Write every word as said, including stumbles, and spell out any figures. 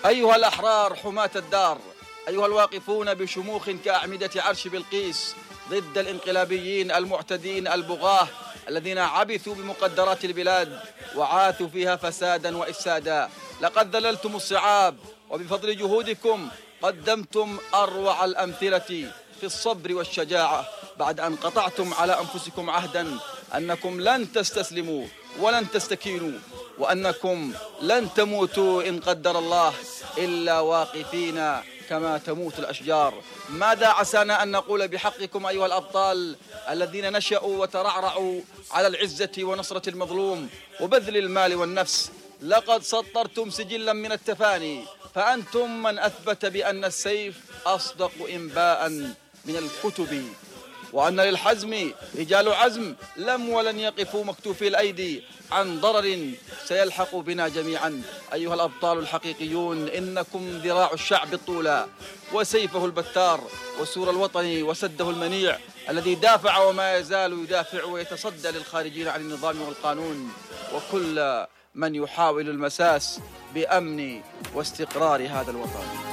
أيها الأحرار حماة الدار، أيها الواقفون بشموخ كأعمدة عرش بلقيس ضد الانقلابيين المعتدين البغاة الذين عبثوا بمقدرات البلاد وعاثوا فيها فسادا وإفسادا، لقد ذللتم الصعاب، وبفضل جهودكم قدمتم أروع الأمثلة في الصبر والشجاعة، بعد أن قطعتم على أنفسكم عهدا أنكم لن تستسلموا ولن تستكينوا، وأنكم لن تموتوا إن قدر الله إلا واقفين كما تموت الأشجار. ماذا عسانا أن نقول بحقكم أيها الأبطال الذين نشأوا وترعرعوا على العزة ونصرة المظلوم وبذل المال والنفس؟ لقد سطرتم سجلا من التفاني، فأنتم من أثبت بأن السيف أصدق إنباء من الكتب، وأن للحزم رجال عزم لم ولن يقفوا مكتوفي الأيدي عن ضرر سيلحق بنا جميعا. أيها الأبطال الحقيقيون، إنكم ذراع الشعب الطولى وسيفه البتار وسور الوطن وسده المنيع الذي دافع وما يزال يدافع ويتصدى للخارجين عن النظام والقانون وكل من يحاول المساس بأمن واستقرار هذا الوطن.